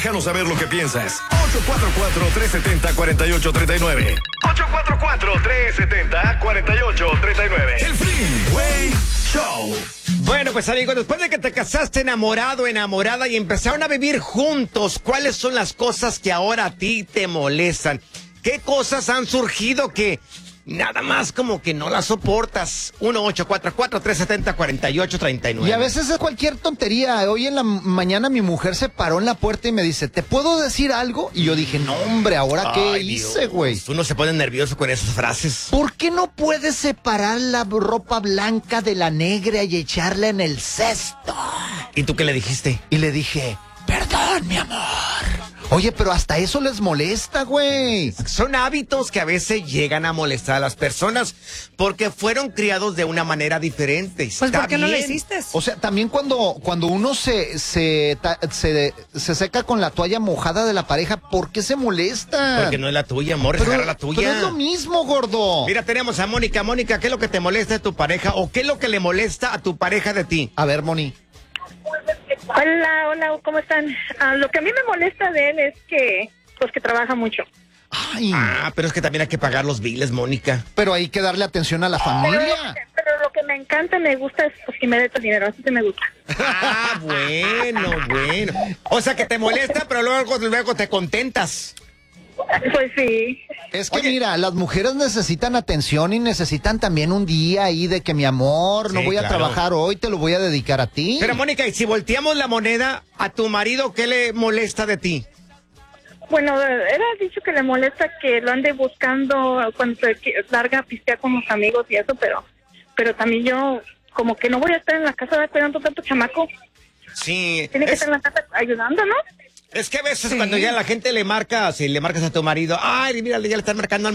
Déjanos saber lo que piensas. 844-370-4839. 844-370-4839. El Freeway Show. Bueno, pues amigos, después de que te casaste enamorado, enamorada y empezaron a vivir juntos, ¿cuáles son las cosas que ahora a ti te molestan? ¿Qué cosas han surgido que nada más como que no las soportas? 1-844-370-4839. Y a veces es cualquier tontería. Hoy en la mañana mi mujer se paró en la puerta y me dice, ¿te puedo decir algo? Y yo dije, no hombre, ¿ahora qué hice, güey? Uno se pone nervioso con esas frases. ¿Por qué no puedes separar la ropa blanca de la negra y echarla en el cesto? ¿Y tú qué le dijiste? Y le dije, perdón, mi amor. Oye, pero hasta eso les molesta, güey. Son hábitos que a veces llegan a molestar a las personas porque fueron criados de una manera diferente. Pues ¿por qué no lo hiciste? O sea, también cuando uno se seca con la toalla mojada de la pareja, ¿por qué se molesta? Porque no es la tuya, amor, pero, agarra la tuya. Pero es lo mismo, gordo. Mira, tenemos a Mónica. Mónica, ¿qué es lo que te molesta de tu pareja o qué es lo que le molesta a tu pareja de ti? A ver, Moni. Hola, ¿cómo están? Lo que a mí me molesta de él es que trabaja mucho. Ay. Pero es que también hay que pagar los biles, Mónica. Pero hay que darle atención a la familia. Pero lo que me encanta, me gusta es que me dé tu dinero, así que me gusta. Bueno. O sea que te molesta, pero luego te contentas. Pues sí. Es que mira, las mujeres necesitan atención y necesitan también un día ahí de que mi amor, no voy a trabajar hoy, te lo voy a dedicar a ti. Pero Mónica, y si volteamos la moneda a tu marido, ¿qué le molesta de ti? Bueno, él ha dicho que le molesta que lo ande buscando cuando se larga a pistear con los amigos y eso, pero también yo como que no voy a estar en la casa cuidando tanto chamaco. Sí. Tiene que estar en la casa ayudando, ¿no? Es que a veces cuando ya la gente le marca, si le marcas a tu marido, ay, mira, ya le están marcando al